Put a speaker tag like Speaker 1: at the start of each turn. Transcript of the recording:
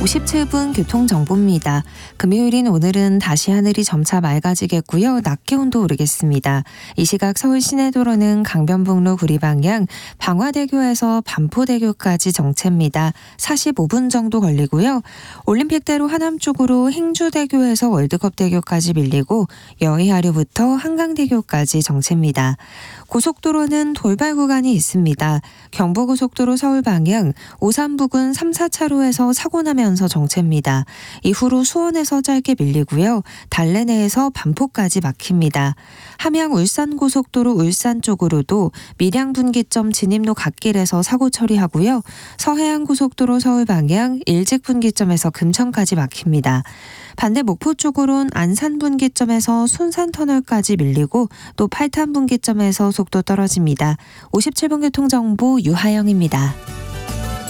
Speaker 1: 57분 교통정보입니다. 금요일인 오늘은 다시 하늘이 점차 맑아지겠고요. 낮 기온도 오르겠습니다. 이 시각 서울 시내도로는 강변북로 구리 방향 방화대교에서 반포대교까지 정체입니다. 45분 정도 걸리고요. 올림픽대로 하남 쪽으로 행주대교에서 월드컵대교까지 밀리고 여의하류부터 한강대교까지 정체입니다. 고속도로는 돌발 구간이 있습니다. 경부고속도로 서울 방향 오산 부근 3, 4차로에서 사고 나면서 정체입니다. 이후로 수원에서 짧게 밀리고요. 달래내에서 반포까지 막힙니다. 함양 울산고속도로 울산 쪽으로도 밀양 분기점 진입로 갓길에서 사고 처리하고요. 서해안고속도로 서울 방향 일직 분기점에서 금천까지 막힙니다. 반대 목포 쪽으론 안산 분기점에서 순산터널까지 밀리고 또 팔탄 분기점에서 속도 떨어집니다. 57분 교통정보 유하영입니다.